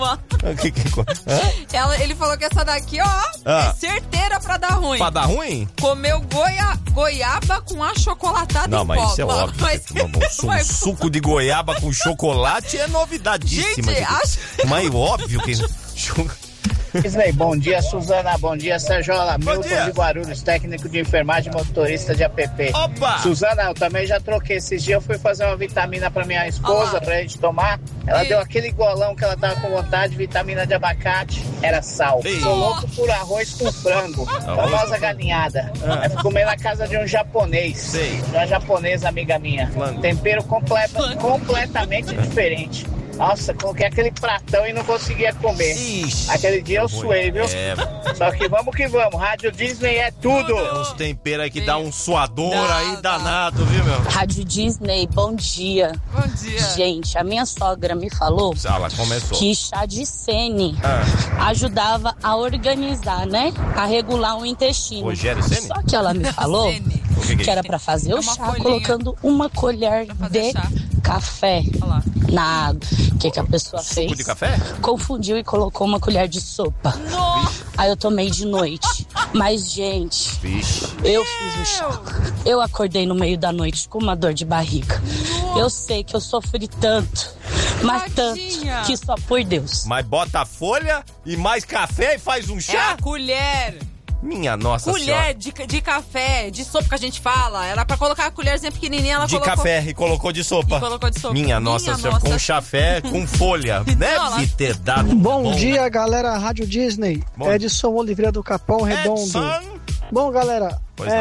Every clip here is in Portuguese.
Ele falou que essa daqui, é certeira pra dar ruim. Pra dar ruim? Comeu goiaba com achocolatado em pó. Mas isso é óbvio. Um suco de goiaba com chocolate é novidadíssima. Gente, Mas óbvio que... Disney, bom dia, Suzana, bom dia, Serjola, Milton de Guarulhos, técnico de enfermagem, motorista de app. Opa! Suzana, eu também já troquei esses dias, eu fui fazer uma vitamina pra minha esposa, pra gente tomar, ela deu aquele golão que ela tava com vontade, vitamina de abacate, era sal. Sou louco por arroz com frango, famosa galinhada. Eu fui comer na casa de um japonês, uma japonesa amiga minha, tempero completamente diferente. Nossa, coloquei aquele pratão e não conseguia comer. Aquele dia eu suei, viu? Só que vamos, Rádio Disney é tudo. É uns temperos aí que dá um suador aí danado, viu, meu? Rádio Disney, bom dia. Bom dia. Gente, a minha sogra me falou que chá de sene ajudava a organizar, né? A regular o intestino. Rogério Ceni? Só que ela me falou que era pra fazer o chá colocando uma colher de café na água. O que a pessoa fez? Suco de café? Confundiu e colocou uma colher de sopa. Aí eu tomei de noite. Mas, gente, eu fiz o chá. Eu acordei no meio da noite com uma dor de barriga. Eu sei que eu sofri tanto, mas tanto, que só por Deus. Mas bota a folha e mais café e faz um chá? É a colher. Minha nossa senhora. Colher de café, de sopa que a gente fala. Era pra colocar a colherzinha pequenininha, ela colocou... De café e colocou de sopa. Minha nossa senhora, com chafé, com folha. Deve ter dado Bom dia, galera, Rádio Disney. Edson Oliveira do Capão Redondo. Bom, galera,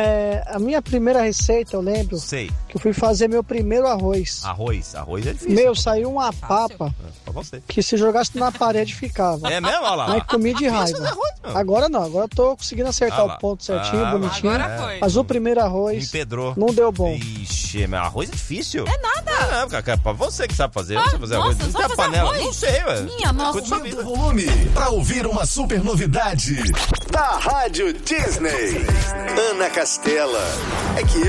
a minha primeira receita, eu lembro que eu fui fazer meu primeiro arroz. Arroz é difícil. Saiu uma papa que se jogasse na parede ficava. É mesmo? Olha lá. Aí comi de raiva. Agora não, agora eu tô conseguindo acertar o ponto certinho, bonitinho. Agora foi. Mas o primeiro arroz empedrou. Não deu bom. Ixi, mas arroz é difícil. É nada. É pra você que sabe fazer. Você fazer arroz. Não tem a panela. Não sei, velho. Minha nossa. Aumenta o volume pra ouvir uma super novidade da Rádio Disney. Ana Castela. É que